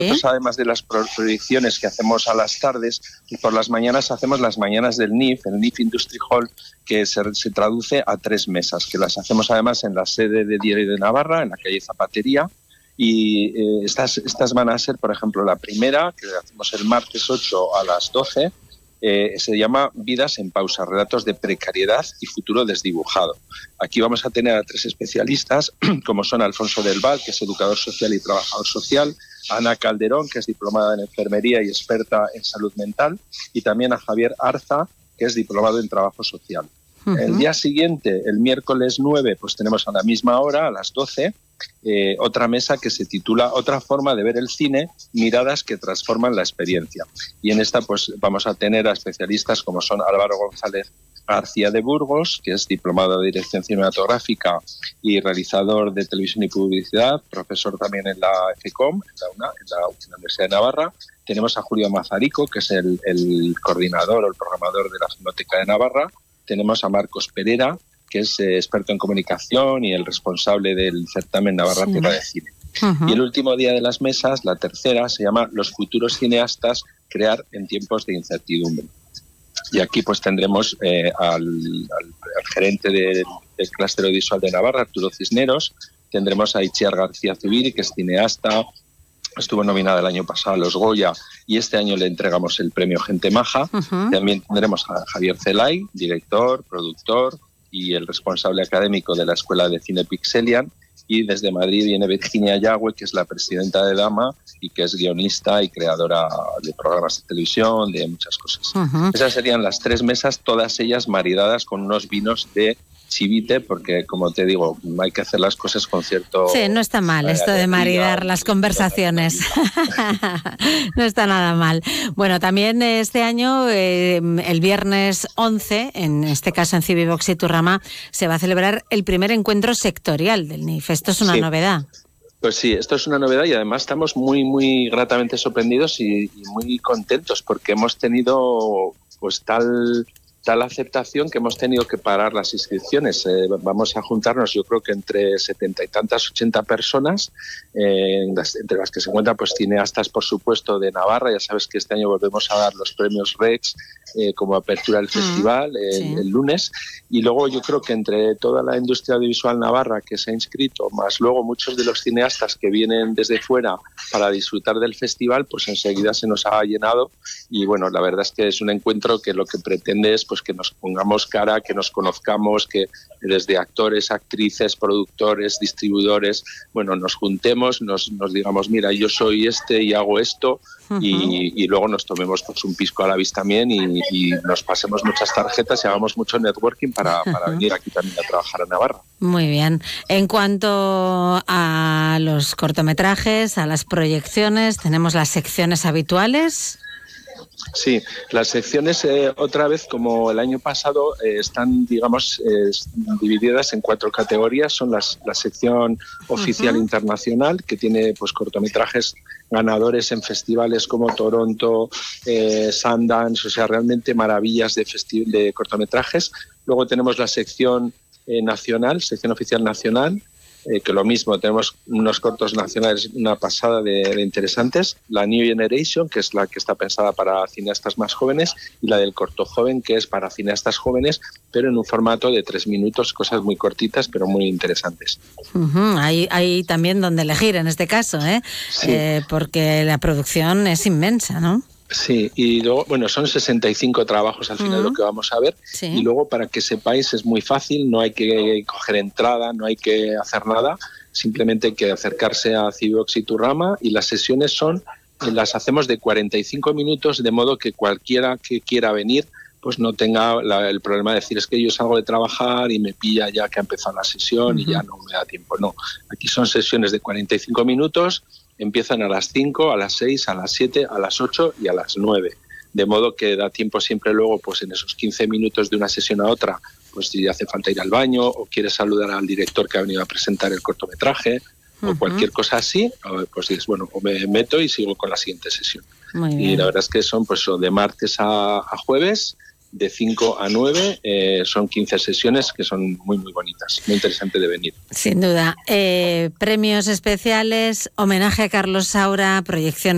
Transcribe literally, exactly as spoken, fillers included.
Nosotros, además de las proyecciones que hacemos a las tardes, y por las mañanas hacemos las mañanas del N I F, el N I F Industry Hall, que se, se traduce a tres mesas, que las hacemos además en la sede de Diario de Navarra, en la calle Zapatería. Y eh, estas, estas van a ser, por ejemplo, la primera, que hacemos el martes ocho a las doce, eh, se llama Vidas en pausa, relatos de precariedad y futuro desdibujado. Aquí vamos a tener a tres especialistas, como son Alfonso del Val, que es educador social y trabajador social, Ana Calderón, que es diplomada en enfermería y experta en salud mental, y también a Javier Arza, que es diplomado en trabajo social. Uh-huh. El día siguiente, el miércoles nueve, pues tenemos a la misma hora, a las doce, Eh, otra mesa que se titula Otra forma de ver el cine, miradas que transforman la experiencia. Y en esta pues vamos a tener a especialistas como son Álvaro González García de Burgos, que es diplomado de dirección cinematográfica y realizador de televisión y publicidad, profesor también en la FECOM, en la, UNA, en la Universidad de Navarra. Tenemos a Julio Mazarico, que es el, el coordinador o el programador de la Filmoteca de Navarra. Tenemos a Marcos Pereira, que es eh, experto en comunicación y el responsable del certamen Navarra sí. Tierra de Cine. Uh-huh. Y el último día de las mesas, la tercera, se llama Los futuros cineastas, crear en tiempos de incertidumbre. Y aquí pues tendremos eh, al, al, al gerente de, del clúster audiovisual de Navarra, Arturo Cisneros. Tendremos a Itziar García Zubiri, que es cineasta, estuvo nominada el año pasado a los Goya y este año le entregamos el premio Gente Maja. Uh-huh. También tendremos a Javier Celay, director, productor y el responsable académico de la Escuela de Cine Pixelian. Y desde Madrid viene Virginia Yagüe, que es la presidenta de Dama y que es guionista y creadora de programas de televisión, de muchas cosas. Uh-huh. Esas serían las tres mesas, todas ellas maridadas con unos vinos de Chivite, porque, como te digo, hay que hacer las cosas con cierto... Sí, no está mal esto de maridar las conversaciones. No está nada mal. Bueno, también este año, eh, el viernes once, en este caso en Cibivox y Turrama, se va a celebrar el primer encuentro sectorial del N I F. Esto es una sí. novedad. Pues sí, esto es una novedad y además estamos muy, muy gratamente sorprendidos y, y muy contentos porque hemos tenido pues tal... tal aceptación que hemos tenido que parar las inscripciones. Eh, vamos a juntarnos, yo creo que entre setenta y tantas, ochenta personas, eh, las, entre las que se encuentran pues cineastas, por supuesto, de Navarra. Ya sabes que este año volvemos a dar los premios Rex eh, como apertura del festival eh, sí. el, el lunes. Y luego yo creo que entre toda la industria audiovisual navarra que se ha inscrito, más luego muchos de los cineastas que vienen desde fuera para disfrutar del festival, pues enseguida se nos ha llenado. Y bueno, la verdad es que es un encuentro que lo que pretende es pues que nos pongamos cara, que nos conozcamos, que desde actores, actrices, productores, distribuidores, bueno, nos juntemos, nos, nos digamos, mira, yo soy este y hago esto, uh-huh. y, y luego nos tomemos pues, un pisco a la vez también y, y nos pasemos muchas tarjetas y hagamos mucho networking para, para uh-huh. venir aquí también a trabajar a Navarra. Muy bien. En cuanto a los cortometrajes, a las proyecciones, tenemos las secciones habituales. Sí, las secciones eh, otra vez como el año pasado eh, están digamos eh, divididas en cuatro categorías. Son las, la sección oficial uh-huh. internacional, que tiene pues cortometrajes ganadores en festivales como Toronto, eh, Sundance, o sea, realmente maravillas de, festi- de cortometrajes. Luego tenemos la sección eh, nacional, sección oficial nacional, Eh, que lo mismo, tenemos unos cortos nacionales, una pasada de, de interesantes, la New Generation, que es la que está pensada para cineastas más jóvenes, y la del corto joven, que es para cineastas jóvenes, pero en un formato de tres minutos, cosas muy cortitas, pero muy interesantes. Uh-huh. Hay, hay también donde elegir en este caso, ¿eh? Sí. Eh, porque la producción es inmensa, ¿no? Sí, y luego, bueno, son sesenta y cinco trabajos al final uh-huh. lo que vamos a ver, sí. y luego para que sepáis es muy fácil, no hay que coger entrada, no hay que hacer nada, simplemente hay que acercarse a Cibivox y Turrama, y las sesiones son, las hacemos de cuarenta y cinco minutos, de modo que cualquiera que quiera venir pues no tenga la, el problema de decir es que yo salgo de trabajar y me pilla ya que ha empezado la sesión uh-huh. y ya no me da tiempo. No, aquí son sesiones de cuarenta y cinco minutos, empiezan a las cinco, a las seis, a las siete, a las ocho y a las nueve. De modo que da tiempo siempre luego, pues en esos quince minutos de una sesión a otra, pues si hace falta ir al baño o quieres saludar al director que ha venido a presentar el cortometraje uh-huh. o cualquier cosa así, pues dices, bueno, o me meto y sigo con la siguiente sesión. Y la verdad es que son pues de martes a, a jueves, de cinco a nueve, eh, son quince sesiones que son muy, muy bonitas, muy interesante de venir. Sin duda. Eh, premios especiales, homenaje a Carlos Saura, proyecciones